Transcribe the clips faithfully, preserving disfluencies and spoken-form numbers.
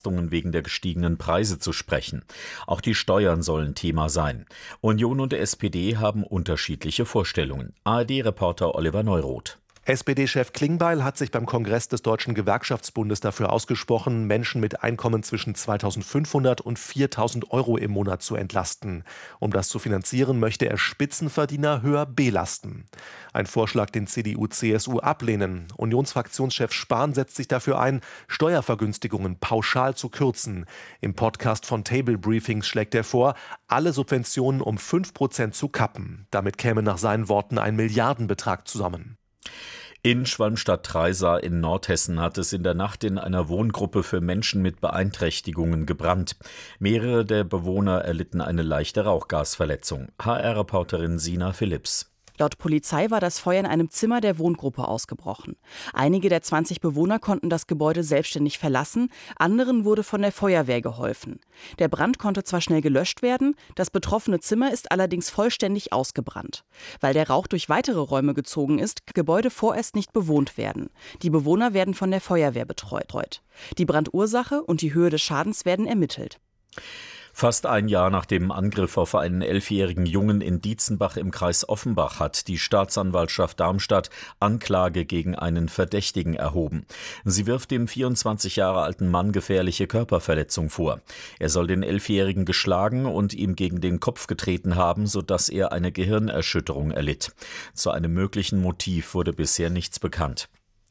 wegen der gestiegenen Preise zu sprechen. Auch die Steuern sollen Thema sein. Union und S P D haben unterschiedliche Vorstellungen. A R D-Reporter Oliver Neuroth. S P D-Chef Klingbeil hat sich beim Kongress des Deutschen Gewerkschaftsbundes dafür ausgesprochen, Menschen mit Einkommen zwischen zweitausendfünfhundert und viertausend Euro im Monat zu entlasten. Um das zu finanzieren, möchte er Spitzenverdiener höher belasten. Ein Vorschlag, den C D U C S U ablehnen. Unionsfraktionschef Spahn setzt sich dafür ein, Steuervergünstigungen pauschal zu kürzen. Im Podcast von Table Briefings schlägt er vor, alle Subventionen um fünf Prozent zu kappen. Damit käme nach seinen Worten ein Milliardenbetrag zusammen. In Schwalmstadt-Traisa in Nordhessen hat es in der Nacht in einer Wohngruppe für Menschen mit Beeinträchtigungen gebrannt. Mehrere der Bewohner erlitten eine leichte Rauchgasverletzung. H R-Reporterin Sina Philipps. Laut Polizei war das Feuer in einem Zimmer der Wohngruppe ausgebrochen. Einige der zwanzig Bewohner konnten das Gebäude selbstständig verlassen, anderen wurde von der Feuerwehr geholfen. Der Brand konnte zwar schnell gelöscht werden, das betroffene Zimmer ist allerdings vollständig ausgebrannt. Weil der Rauch durch weitere Räume gezogen ist, kann das Gebäude vorerst nicht bewohnt werden. Die Bewohner werden von der Feuerwehr betreut. Die Brandursache und die Höhe des Schadens werden ermittelt. Fast ein Jahr nach dem Angriff auf einen elfjährigen Jungen in Dietzenbach im Kreis Offenbach hat die Staatsanwaltschaft Darmstadt Anklage gegen einen Verdächtigen erhoben. Sie wirft dem vierundzwanzig Jahre alten Mann gefährliche Körperverletzung vor. Er soll den Elfjährigen geschlagen und ihm gegen den Kopf getreten haben, sodass er eine Gehirnerschütterung erlitt. Zu einem möglichen Motiv wurde bisher nichts bekannt.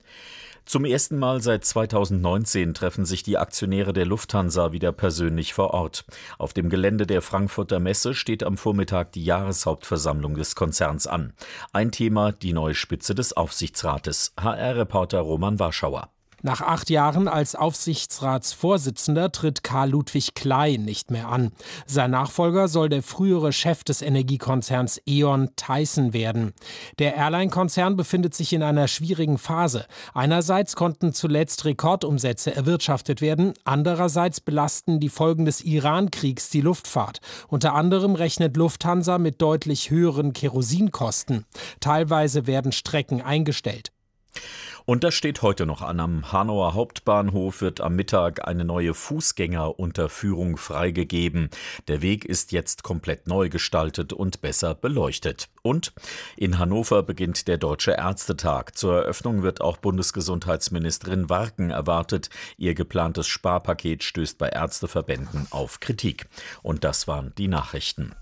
Zum ersten Mal seit zweitausendneunzehn treffen sich die Aktionäre der Lufthansa wieder persönlich vor Ort. Auf dem Gelände der Frankfurter Messe steht am Vormittag die Jahreshauptversammlung des Konzerns an. Ein Thema, die neue Spitze des Aufsichtsrates. H R-Reporter Roman Warschauer. Nach acht Jahren als Aufsichtsratsvorsitzender tritt Karl-Ludwig Kley nicht mehr an. Sein Nachfolger soll der frühere Chef des Energiekonzerns E.ON, Tyson, werden. Der Airline-Konzern befindet sich in einer schwierigen Phase. Einerseits konnten zuletzt Rekordumsätze erwirtschaftet werden, andererseits belasten die Folgen des Iran-Kriegs die Luftfahrt. Unter anderem rechnet Lufthansa mit deutlich höheren Kerosinkosten. Teilweise werden Strecken eingestellt. Und das steht heute noch an. Am Hanauer Hauptbahnhof wird am Mittag eine neue Fußgängerunterführung freigegeben. Der Weg ist jetzt komplett neu gestaltet und besser beleuchtet. Und in Hannover beginnt der Deutsche Ärztetag. Zur Eröffnung wird auch Bundesgesundheitsministerin Warken erwartet. Ihr geplantes Sparpaket stößt bei Ärzteverbänden auf Kritik. Und das waren die Nachrichten.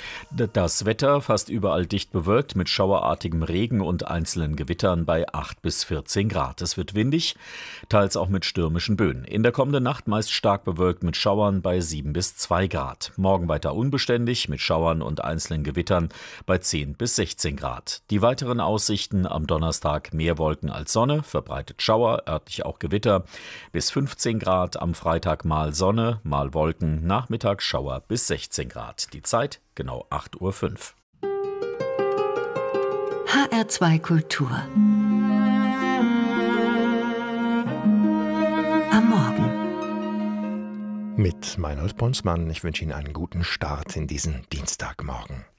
Das Wetter fast überall dicht bewölkt mit schauerartigem Regen und einzelnen Gewittern bei acht bis vierzehn Grad. Es wird windig, teils auch mit stürmischen Böen. In der kommenden Nacht meist stark bewölkt mit Schauern bei sieben bis zwei Grad. Morgen weiter unbeständig mit Schauern und einzelnen Gewittern bei zehn bis sechzehn Grad. Die weiteren Aussichten: am Donnerstag mehr Wolken als Sonne, verbreitet Schauer, örtlich auch Gewitter, bis fünfzehn Grad. Am Freitag mal Sonne, mal Wolken, Nachmittag Schauer bis sechzehn Grad. Die Zeit genau acht Uhr fünf. H R zwei Kultur. Am Morgen. Mit Meinhold Ponsmann. Ich wünsche Ihnen einen guten Start in diesen Dienstagmorgen.